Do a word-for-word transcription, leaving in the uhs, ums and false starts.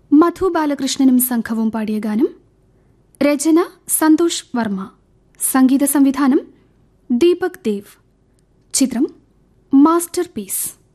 മധു ബാലകൃഷ്ണനും സംഘവും പാടിയ ഗാനം. രചന സന്തോഷ് വർമ്മ. സംഗീത സംവിധാനം ദീപക് ദേവ്. ചിത്രം മാസ്റ്റർ പീസ്.